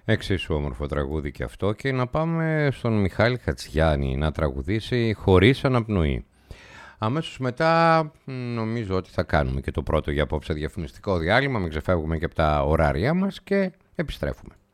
Εξίσου όμορφο τραγούδι και αυτό, και να πάμε στον Μιχάλη Χατζηγιάννη να τραγουδήσει «Χωρίς αναπνοή». Αμέσως μετά νομίζω ότι θα κάνουμε και το πρώτο για απόψε διαφημιστικό διάλειμμα, μην ξεφεύγουμε και από τα ωράρια μας και επιστρέφουμε.